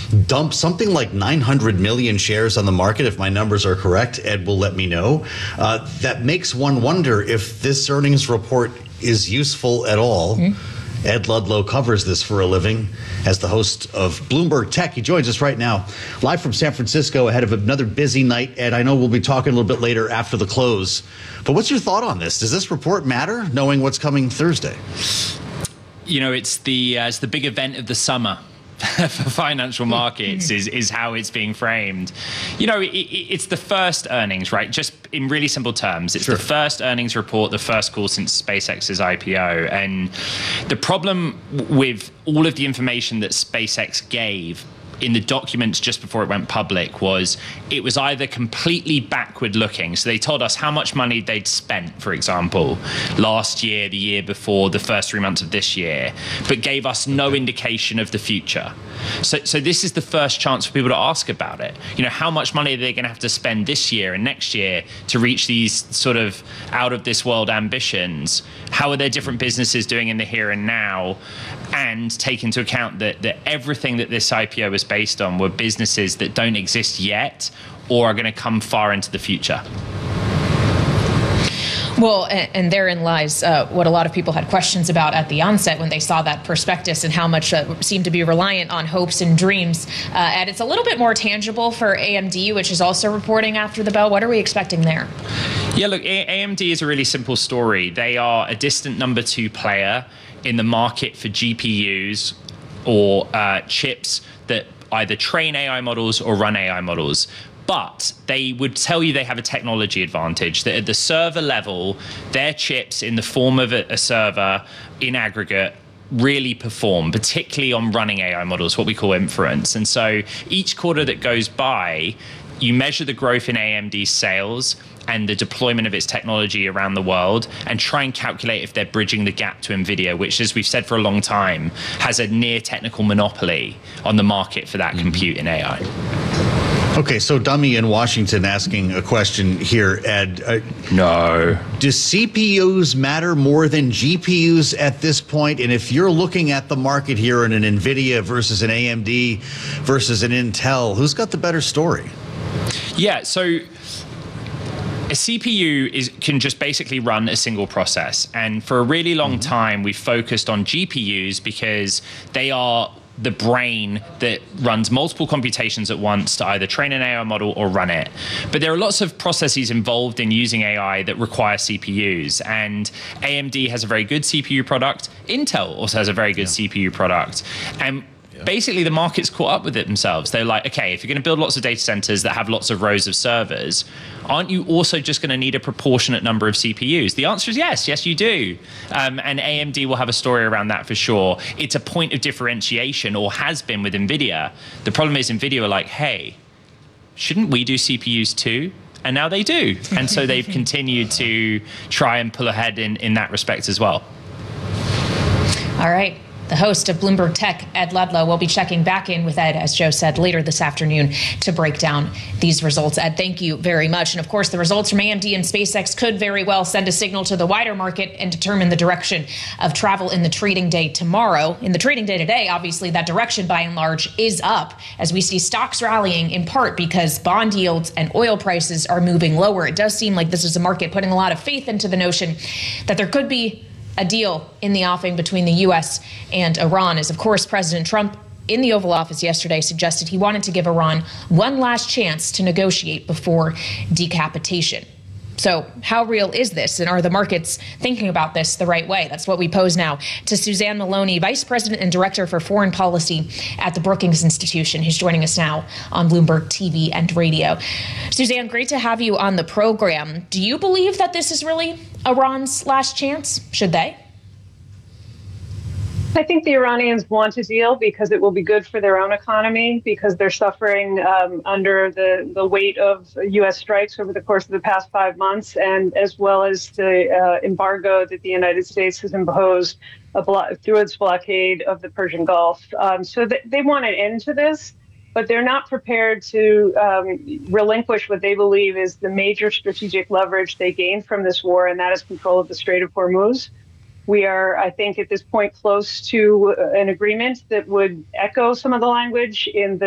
dump something like 900 million shares on the market, if my numbers are correct. Ed will let me know. That makes one wonder if this earnings report is useful at all. Ed Ludlow covers this for a living as the host of Bloomberg Tech. He joins us right now, live from San Francisco, ahead of another busy night. Ed, I know we'll be talking a little bit later after the close, but what's your thought on this? Does this report matter, knowing what's coming Thursday? You know, it's the big event of the summer for financial markets is how it's being framed. You know, it's the first earnings, right? Just in really simple terms, it's the first earnings report, the first call since SpaceX's IPO. And the problem with all of the information that SpaceX gave in the documents just before it went public was it was either completely backward looking. So they told us how much money they'd spent, for example, last year, the year before, the first 3 months of this year, but gave us no indication of the future. So this is the first chance for people to ask about it. You know, how much money are they going to have to spend this year and next year to reach these sort of out of this world ambitions? How are their different businesses doing in the here and now? And take into account that everything that this IPO was based on were businesses that don't exist yet or are going to come far into the future. Well, and therein lies what a lot of people had questions about at the onset when they saw that prospectus and how much seemed to be reliant on hopes and dreams. And it's a little bit more tangible for AMD, which is also reporting after the bell. What are we expecting there? Yeah, look, AMD is a really simple story. They are a distant number 2 player in the market for GPUs or chips that either train AI models or run AI models. But they would tell you they have a technology advantage, that at the server level, their chips in the form of a server in aggregate really perform, particularly on running AI models, what we call inference. And so each quarter that goes by, you measure the growth in AMD's sales and the deployment of its technology around the world and try and calculate if they're bridging the gap to NVIDIA, which, as we've said for a long time, has a near technical monopoly on the market for that compute in AI. Okay, so Dummy in Washington asking a question here, Ed. No. Do CPUs matter more than GPUs at this point? And if you're looking at the market here in an NVIDIA versus an AMD versus an Intel, who's got the better story? Yeah, so a CPU can just basically run a single process. And for a really long time, we focused on GPUs because they are the brain that runs multiple computations at once to either train an AI model or run it. But there are lots of processes involved in using AI that require CPUs. And AMD has a very good CPU product. Intel also has a very good CPU product. And basically, the market's caught up with it themselves. They're like, okay, if you're going to build lots of data centers that have lots of rows of servers, aren't you also just going to need a proportionate number of CPUs? The answer is yes. Yes, you do. And AMD will have a story around that for sure. It's a point of differentiation, or has been, with NVIDIA. The problem is NVIDIA are like, hey, shouldn't we do CPUs too? And now they do. And so they've continued to try and pull ahead in that respect as well. All right. The host of Bloomberg Tech, Ed Ludlow, will be checking back in with Ed, as Joe said, later this afternoon to break down these results. Ed, thank you very much. And of course, the results from AMD and SpaceX could very well send a signal to the wider market and determine the direction of travel in the trading day tomorrow. In the trading day today, obviously, that direction by and large is up, as we see stocks rallying in part because bond yields and oil prices are moving lower. It does seem like this is a market putting a lot of faith into the notion that there could be a deal in the offing between the U.S. and Iran, as, of course, President Trump in the Oval Office yesterday suggested he wanted to give Iran one last chance to negotiate before decapitation. So how real is this? And are the markets thinking about this the right way? That's what we pose now to Suzanne Maloney, Vice President and Director for Foreign Policy at the Brookings Institution, who's joining us now on Bloomberg TV and radio. Suzanne, great to have you on the program. Do you believe that this is really Iran's last chance? Should they? I think the Iranians want a deal because it will be good for their own economy, because they're suffering under the weight of U.S. strikes over the course of the past 5 months, and as well as the embargo that the United States has imposed through its blockade of the Persian Gulf. So they want an end to this, but they're not prepared to relinquish what they believe is the major strategic leverage they gained from this war, and that is control of the Strait of Hormuz. We are, I think, at this point close to an agreement that would echo some of the language in the